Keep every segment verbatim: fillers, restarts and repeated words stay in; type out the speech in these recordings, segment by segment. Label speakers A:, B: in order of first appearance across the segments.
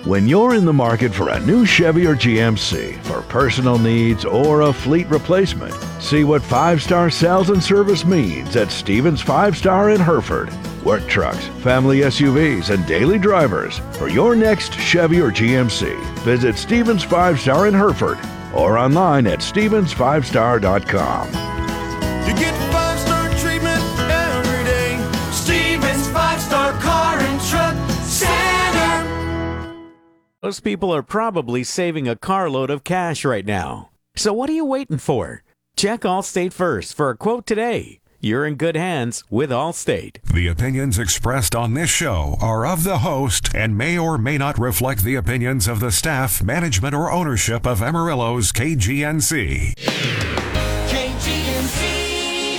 A: When you're in the market for a new Chevy or G M C for personal needs or a fleet replacement, see what five-star sales and service means at Stevens Five Star in Hereford. Work trucks, family S U Vs, and daily drivers. For your next Chevy or G M C, visit Stevens Five Star in Hereford or online at stevens five star dot com.
B: You get five-star treatment every day. Stevens Five Star Car and Truck Center.
C: Most people are probably saving a carload of cash right now. So what are you waiting for? Check Allstate first for a quote today. You're in good hands with Allstate.
D: The opinions expressed on this show are of the host and may or may not reflect the opinions of the staff, management, or ownership of Amarillo's K G N C.
B: K G N C.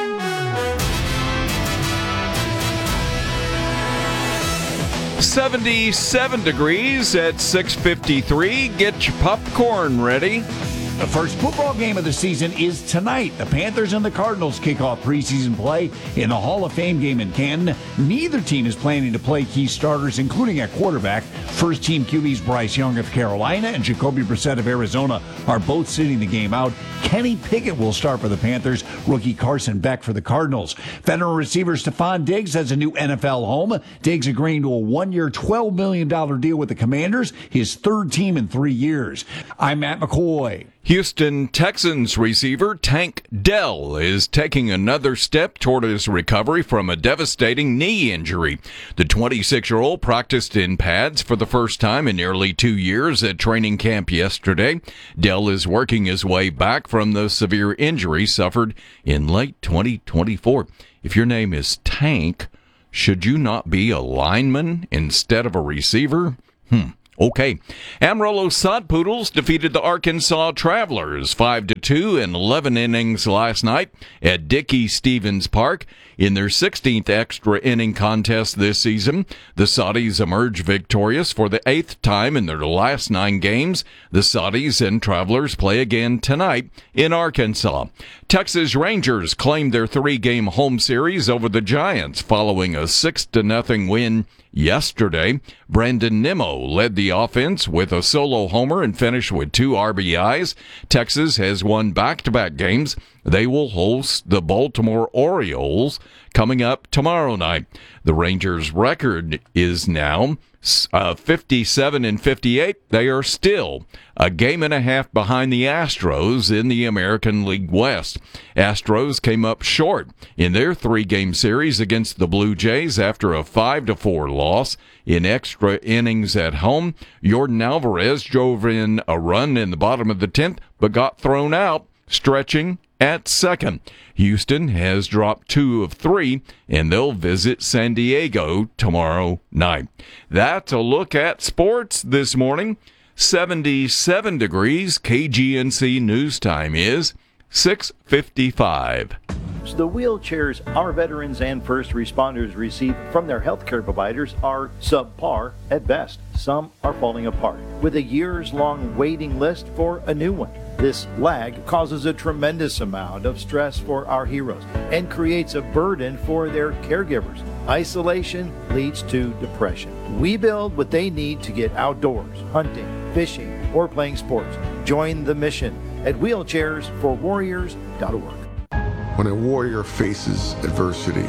E: seventy-seven degrees at six fifty-three. Get your popcorn ready.
F: The first football game of the season is tonight. The Panthers and the Cardinals kick off preseason play in the Hall of Fame game in Canton. Neither team is planning to play key starters, including at quarterback. First-team Q Bs Bryce Young of Carolina and Jacoby Brissett of Arizona are both sitting the game out. Kenny Pickett will start for the Panthers. Rookie Carson Beck for the Cardinals. Veteran receiver Stephon Diggs has a new N F L home. Diggs agreeing to a one-year, twelve million dollars deal with the Commanders, his third team in three years. I'm Matt McCoy.
E: Houston Texans receiver Tank Dell is taking another step toward his recovery from a devastating knee injury. The twenty-six-year-old practiced in pads for the first time in nearly two years at training camp yesterday. Dell is working his way back from the severe injury suffered in late twenty twenty-four. If your name is Tank, should you not be a lineman instead of a receiver? Hmm. Okay. Amarillo Sod Poodles defeated the Arkansas Travelers five to two in eleven innings last night at Dickey Stevens Park. In their sixteenth extra inning contest this season, the Soddies emerged victorious for the eighth time in their last nine games. The Soddies and Travelers play again tonight in Arkansas. Texas Rangers claimed their three-game home series over the Giants following a six to nothing win yesterday. Brandon Nimmo led the offense with a solo homer and finished with two R B Is. Texas has won back-to-back games. They will host the Baltimore Orioles coming up tomorrow night. The Rangers' record is now uh, fifty-seven and fifty-eight. They are still a game and a half behind the Astros in the American League West. Astros came up short in their three-game series against the Blue Jays after a five to four loss in extra innings at home. Yordan Alvarez drove in a run in the bottom of the tenth, but got thrown out, stretching at second. Houston has dropped two of three, and they'll visit San Diego tomorrow night. That's a look at sports this morning. seventy-seven degrees. K G N C news time is six fifty-five.
G: The wheelchairs our veterans and first responders receive from their healthcare providers are subpar at best. Some are falling apart, with a years-long waiting list for a new one. This lag causes a tremendous amount of stress for our heroes and creates a burden for their caregivers. Isolation leads to depression. We build what they need to get outdoors, hunting, fishing, or playing sports. Join the mission at wheelchairs for warriors dot org.
H: When a warrior faces adversity,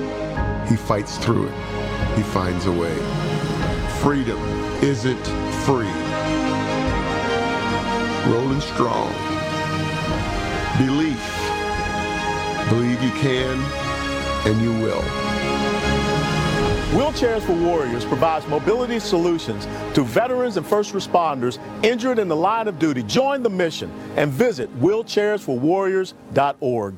H: he fights through it. He finds a way. Freedom isn't free. Rolling strong. Belief. Believe you can and you will.
I: Wheelchairs for Warriors provides mobility solutions to veterans and first responders injured in the line of duty. Join the mission and visit wheelchairs for warriors dot org.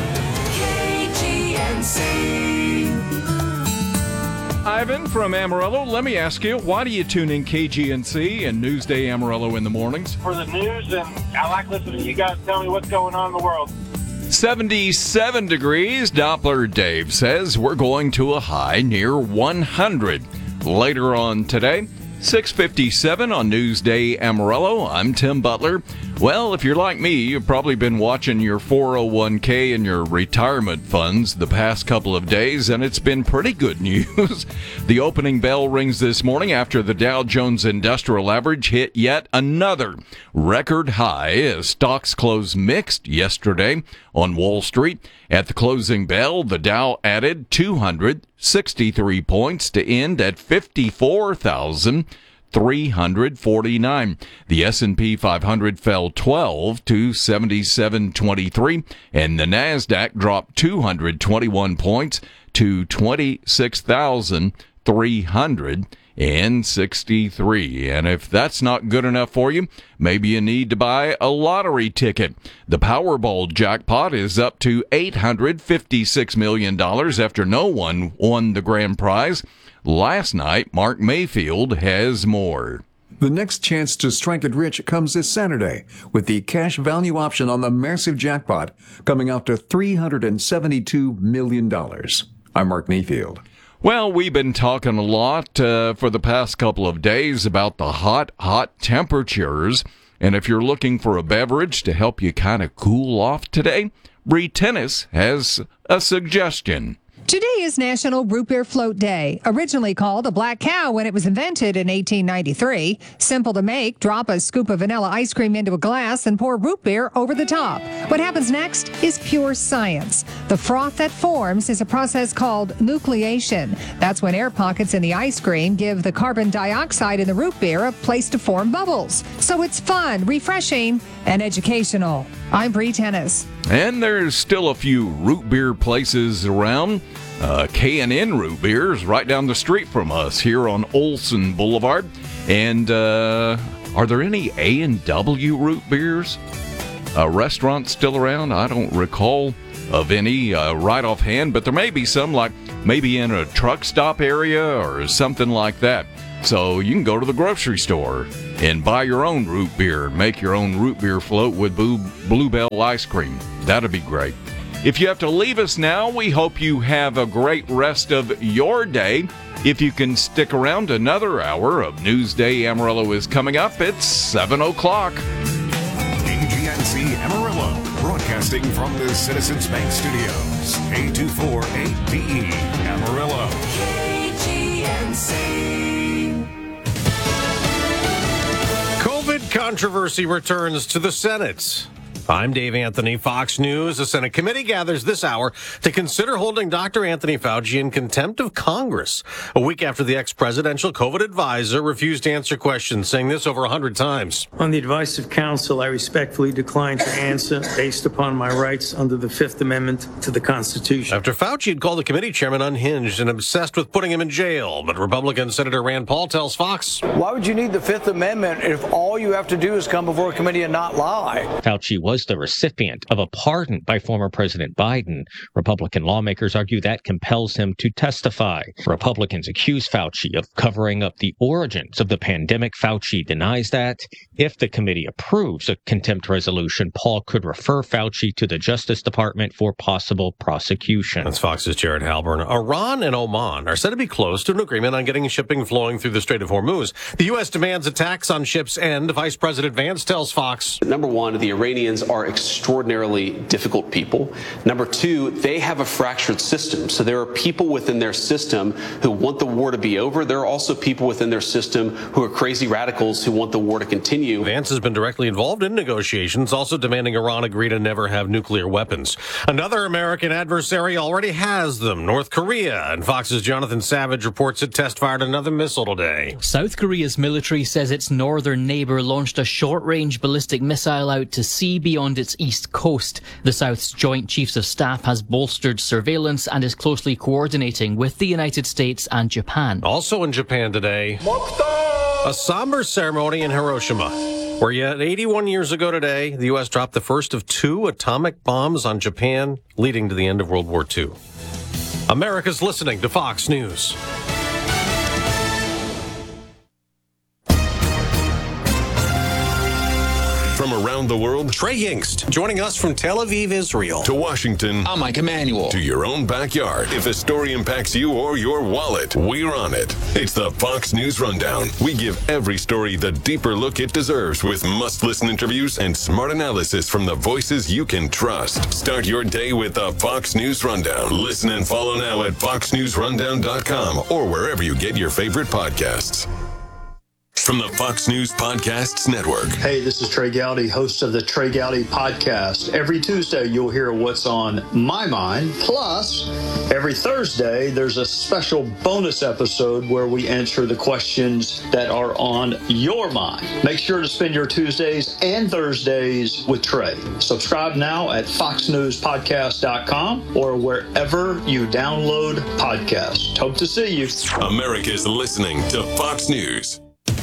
E: Ivan from Amarillo, let me ask you, why do you tune in K G N C and Newsday Amarillo in the mornings?
J: For the news, and I like listening to you guys tell me what's going on in the world.
E: seventy-seven degrees, Doppler Dave says we're going to a high near one hundred. Later on today, six fifty-seven on Newsday Amarillo. I'm Tim Butler. Well, if you're like me, you've probably been watching your four oh one k and your retirement funds the past couple of days, and it's been pretty good news. The opening bell rings this morning after the Dow Jones Industrial Average hit yet another record high as stocks closed mixed yesterday on Wall Street. At the closing bell, the Dow added two hundred sixty-three points to end at fifty-four thousand three hundred forty-nine. The S and P five hundred fell twelve to seventy-seven twenty-three, and the Nasdaq dropped two hundred twenty-one points to twenty-six thousand three hundred sixty-three. And if that's not good enough for you, maybe you need to buy a lottery ticket. The Powerball jackpot is up to eight hundred fifty-six million dollars after no one won the grand prize. Last night, Mark Mayfield has more.
K: The next chance to strike it rich comes this Saturday with the cash value option on the massive jackpot coming out to three hundred seventy-two million dollars. I'm Mark Mayfield.
E: Well, we've been talking a lot uh, for the past couple of days about the hot, hot temperatures. And if you're looking for a beverage to help you kind of cool off today, Bree Tennis has a suggestion.
L: Today is National Root Beer Float Day, originally called a black cow when it was invented in eighteen ninety-three. Simple to make, drop a scoop of vanilla ice cream into a glass and pour root beer over the top. What happens next is pure science. The froth that forms is a process called nucleation. That's when air pockets in the ice cream give the carbon dioxide in the root beer a place to form bubbles. So it's fun, refreshing, and educational. I'm Bree Tennis.
E: And there's still a few root beer places around. Uh, K and N Root Beer is right down the street from us here on Olson Boulevard. And uh, are there any A and W root beers? Uh, restaurants still around? I don't recall of any uh, right offhand, but there may be some, like maybe in a truck stop area or something like that. So you can go to the grocery store and buy your own root beer and make your own root beer float with Blue, Bluebell ice cream. That'd be great. If you have to leave us now, we hope you have a great rest of your day. If you can stick around, another hour of Newsday Amarillo is coming up. It's seven o'clock.
D: K G N C Amarillo, broadcasting from the Citizens Bank Studios. A two four eight D E Amarillo.
B: K G N C.
M: COVID controversy returns to the Senate. I'm Dave Anthony, Fox News. The Senate committee gathers this hour to consider holding Doctor Anthony Fauci in contempt of Congress. A week after the ex-presidential COVID advisor refused to answer questions, saying this over one hundred times.
N: On the advice of counsel, I respectfully decline to answer based upon my rights under the Fifth Amendment to the Constitution.
M: After Fauci had called the committee chairman unhinged and obsessed with putting him in jail, but Republican Senator Rand Paul tells Fox,
O: why would you need the Fifth Amendment if all you have to do is come before a committee and not lie?
P: Fauci was the recipient of a pardon by former President Biden. Republican lawmakers argue that compels him to testify. Republicans accuse Fauci of covering up the origins of the pandemic. Fauci denies that. If the committee approves a contempt resolution, Paul could refer Fauci to the Justice Department for possible prosecution.
M: That's Fox's Jared Halpern. Iran and Oman are said to be close to an agreement on getting shipping flowing through the Strait of Hormuz. The U S demands attacks on ships end. Vice President Vance tells Fox.
Q: Number one, the Iranians are extraordinarily difficult people. Number two, they have a fractured system. So there are people within their system who want the war to be over. There are also people within their system who are crazy radicals who want the war to continue.
M: Vance has been directly involved in negotiations, also demanding Iran agree to never have nuclear weapons. Another American adversary already has them, North Korea. And Fox's Jonathan Savage reports it test-fired another missile today.
R: South Korea's military says its northern neighbor launched a short-range ballistic missile out to sea beyond its east coast. The South's Joint Chiefs of Staff has bolstered surveillance and is closely coordinating with the United States and Japan.
M: Also in Japan today, a somber ceremony in Hiroshima, where yet eighty-one years ago today, the U S dropped the first of two atomic bombs on Japan, leading to the end of World War Two. America's listening to Fox News.
S: From around the world,
M: Trey Yingst, joining us from Tel Aviv, Israel.
S: To Washington,
T: I'm Mike Emanuel.
S: To your own backyard. If a story impacts you or your wallet, we're on it. It's the Fox News Rundown. We give every story the deeper look it deserves with must-listen interviews and smart analysis from the voices you can trust. Start your day with the Fox News Rundown. Listen and follow now at fox news rundown dot com or wherever you get your favorite podcasts. From the Fox News Podcasts Network.
U: Hey, this is Trey Gowdy, host of the Trey Gowdy Podcast. Every Tuesday, you'll hear what's on my mind. Plus, every Thursday, there's a special bonus episode where we answer the questions that are on your mind. Make sure to spend your Tuesdays and Thursdays with Trey. Subscribe now at fox news podcast dot com or wherever you download podcasts. Hope to see you.
S: America's listening to Fox News.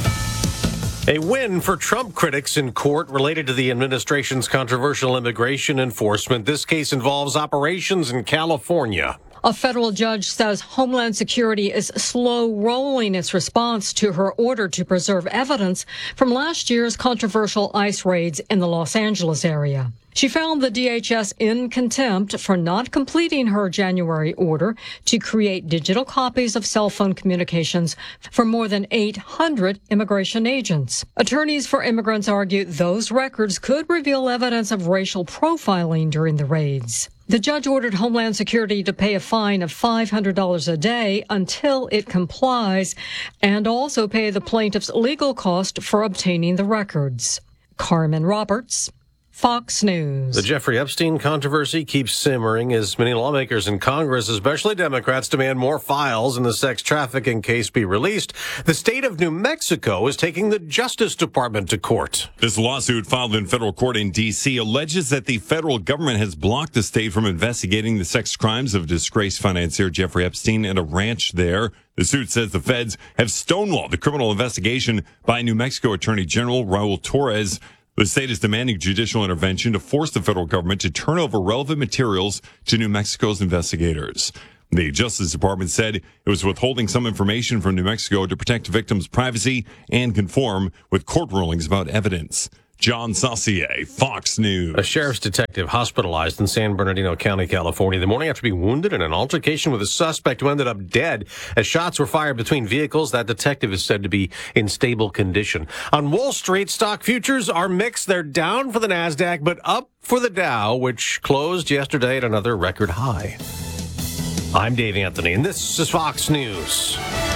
M: A win for Trump critics in court related to the administration's controversial immigration enforcement. This case involves operations in California.
V: A federal judge says Homeland Security is slow rolling its response to her order to preserve evidence from last year's controversial ICE raids in the Los Angeles area. She found the D H S in contempt for not completing her January order to create digital copies of cell phone communications for more than eight hundred immigration agents. Attorneys for immigrants argue those records could reveal evidence of racial profiling during the raids. The judge ordered Homeland Security to pay a fine of five hundred dollars a day until it complies and also pay the plaintiff's legal cost for obtaining the records. Carmen Roberts, Fox News.
M: The Jeffrey Epstein controversy keeps simmering as many lawmakers in Congress, especially Democrats, demand more files in the sex trafficking case be released. The state of New Mexico is taking the Justice Department to court.
W: This lawsuit filed in federal court in D C alleges that the federal government has blocked the state from investigating the sex crimes of disgraced financier Jeffrey Epstein at a ranch there. The suit says the feds have stonewalled the criminal investigation by New Mexico Attorney General Raul Torres. The state is demanding judicial intervention to force the federal government to turn over relevant materials to New Mexico's investigators. The Justice Department said it was withholding some information from New Mexico to protect victims' privacy and conform with court rulings about evidence. John Saucier, Fox News.
M: A sheriff's detective hospitalized in San Bernardino County, California, the morning after being wounded in an altercation with a suspect who ended up dead as shots were fired between vehicles. That detective is said to be in stable condition. On Wall Street, stock futures are mixed. They're down for the NASDAQ, but up for the Dow, which closed yesterday at another record high. I'm Dave Anthony, and this is Fox News.